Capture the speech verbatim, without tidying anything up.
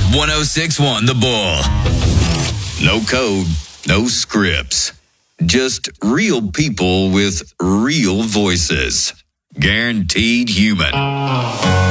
one oh six point one The Bull. No code, no scripts. Just real people with real voices. Guaranteed human.